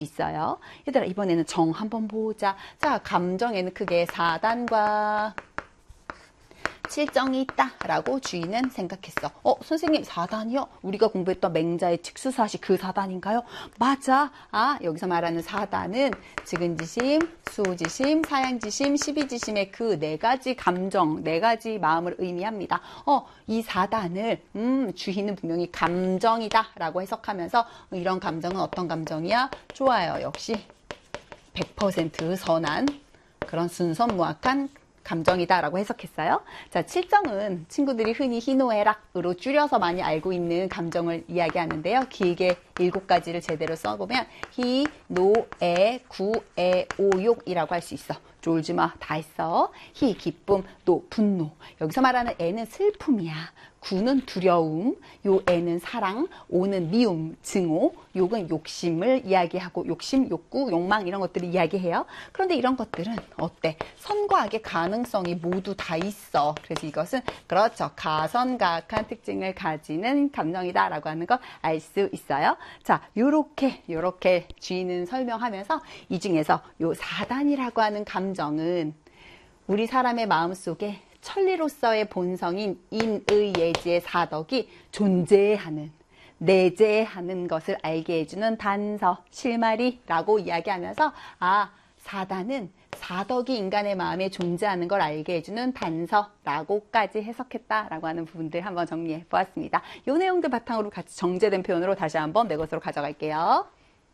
있어요. 얘들아, 이번에는 정 한번 보자. 자, 감정에는 크게 4단과 7정이 있다라고 주인은 생각했어. 선생님 4단이요? 우리가 공부했던 맹자의 직수사시 그 4단인가요? 맞아. 여기서 말하는 4단은 지근지심, 수지심, 사양지심, 십이지심의 그 4가지 감정, 4가지 마음을 의미합니다. 이 4단을 주인은 분명히 감정이다 라고 해석하면서 이런 감정은 어떤 감정이야? 좋아요. 역시 100% 선한 그런 순선무악한 감정이다라고 해석했어요. 자, 7정은 친구들이 흔히 희노애락으로 줄여서 많이 알고 있는 감정을 이야기하는데요. 길게 7가지를 제대로 써보면 희, 노, 애, 구, 애, 오, 욕이라고 할 수 있어. 졸지 마, 다 했어. 희, 기쁨, 노, 분노. 여기서 말하는 애는 슬픔이야. 구는 두려움, 요 애는 사랑, 오는 미움, 증오, 욕은 욕심을 이야기하고 욕심, 욕구, 욕망 이런 것들을 이야기해요. 그런데 이런 것들은 어때? 선과 악의 가능성이 모두 다 있어. 그래서 이것은 그렇죠. 가선가악한 특징을 가지는 감정이다라고 하는 걸 알 수 있어요. 자, 요렇게 주인은 설명하면서 이 중에서 요 4단이라고 하는 감정은 우리 사람의 마음속에 천리로서의 본성인 인의 예지의 사덕이 존재하는, 내재하는 것을 알게 해주는 단서, 실마리라고 이야기하면서 4단은 사덕이 인간의 마음에 존재하는 걸 알게 해주는 단서라고까지 해석했다라고 하는 부분들 한번 정리해 보았습니다. 이 내용들 바탕으로 같이 정제된 표현으로 다시 한번 내 것으로 가져갈게요.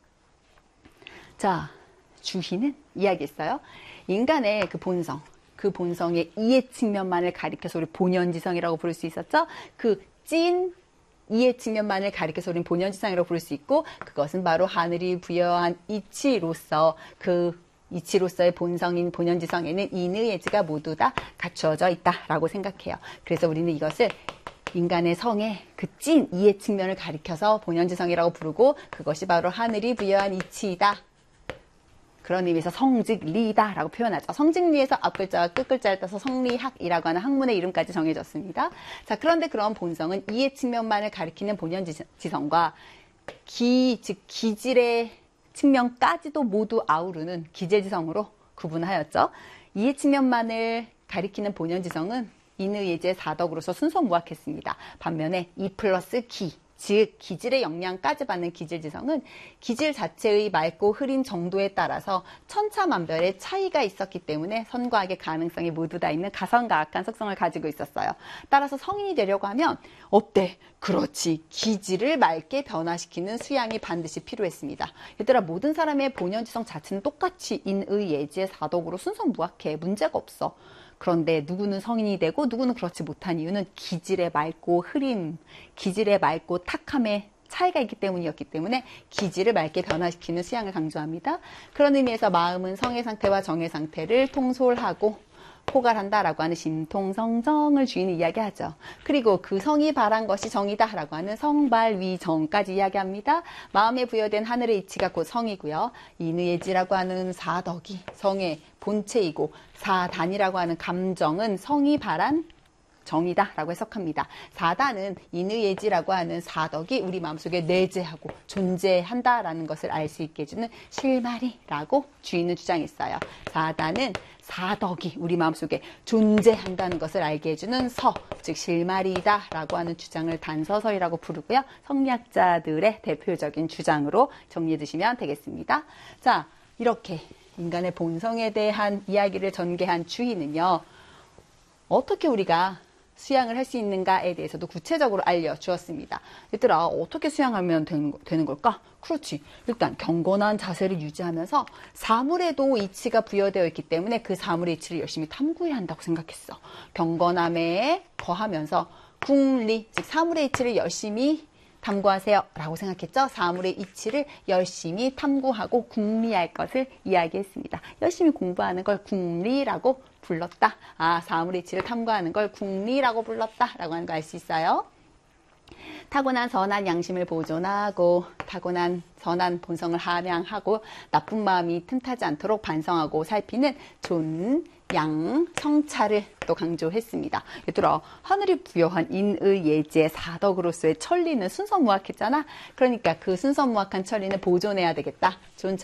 자, 주희는 이야기했어요. 인간의 그 본성, 그 본성의 이해 측면만을 가리켜서 우리 본연지성이라고 부를 수 있었죠. 그 찐 이해 측면만을 가리켜서 우리는 본연지성이라고 부를 수 있고, 그것은 바로 하늘이 부여한 이치로서 그 이치로서의 본성인 본연지성에는 인의 예지가 모두 다 갖추어져 있다라고 생각해요. 그래서 우리는 이것을 인간의 성의 그 찐 이해 측면을 가리켜서 본연지성이라고 부르고, 그것이 바로 하늘이 부여한 이치이다. 그런 의미에서 성직리다라고 표현하죠. 성직리에서 앞글자와 끝글자를 따서 성리학이라고 하는 학문의 이름까지 정해졌습니다. 자, 그런데 그런 본성은 이해 측면만을 가리키는 본연지성과 즉 기질의 측면까지도 모두 아우르는 기재지성으로 구분하였죠. 이해 측면만을 가리키는 본연지성은 인의 예지의 사덕으로서 순서무악했습니다. 반면에 이 플러스 기, 즉 기질의 영향까지 받는 기질지성은 기질 자체의 맑고 흐린 정도에 따라서 천차만별의 차이가 있었기 때문에 선과 악의 가능성이 모두 다 있는 가선가악한 속성을 가지고 있었어요. 따라서 성인이 되려고 하면 어때? 그렇지. 기질을 맑게 변화시키는 수양이 반드시 필요했습니다. 얘들아, 모든 사람의 본연지성 자체는 똑같이 인의 예지의 사덕으로 순서무악해. 문제가 없어. 그런데 누구는 성인이 되고 누구는 그렇지 못한 이유는 기질의 맑고 흐림, 기질의 맑고 탁함의 차이가 있기 때문이었기 때문에 기질을 맑게 변화시키는 수양을 강조합니다. 그런 의미에서 마음은 성의 상태와 정의 상태를 통솔하고 포괄한다라고 하는 신통성정을 주인이 이야기하죠. 그리고 그 성이 바란 것이 정이다라고 하는 성발위정까지 이야기합니다. 마음에 부여된 하늘의 이치가 곧 성이고요. 인의예지라고 하는 사덕이 성의 본체이고, 4단이라고 하는 감정은 성이 바란 정이다라고 해석합니다. 4단은 인의예지라고 하는 사덕이 우리 마음속에 내재하고 존재한다라는 것을 알 수 있게 해주는 실마리라고 주인은 주장했어요. 4단은 사덕이 우리 마음속에 존재한다는 것을 알게 해주는 서, 즉 실마리다라고 하는 주장을 단서설이라고 부르고요. 성리학자들의 대표적인 주장으로 정리해 두시면 되겠습니다. 자, 이렇게 인간의 본성에 대한 이야기를 전개한 주인은요, 어떻게 우리가 수양을 할 수 있는가에 대해서도 구체적으로 알려주었습니다. 얘들아, 어떻게 수양하면 되는 걸까? 그렇지. 일단 경건한 자세를 유지하면서 사물에도 이치가 부여되어 있기 때문에 그 사물의 이치를 열심히 탐구해야 한다고 생각했어. 경건함에 거하면서 궁리, 즉 사물의 이치를 열심히 탐구하세요 라고 생각했죠. 사물의 이치를 열심히 탐구하고 궁리할 것을 이야기했습니다. 열심히 공부하는 걸 궁리라고 불렀다. 사물의 이치를 탐구하는 걸 궁리라고 불렀다 라고 하는 거 알 수 있어요. 타고난 선한 양심을 보존하고 타고난 선한 본성을 함양하고 나쁜 마음이 틈타지 않도록 반성하고 살피는 존, 양, 성찰을 또 강조했습니다. 얘들아, 하늘이 부여한 인의 예지의 사덕으로서의 천리는 순서무악했잖아. 그러니까 그 순서무악한 천리는 보존해야 되겠다. 좋은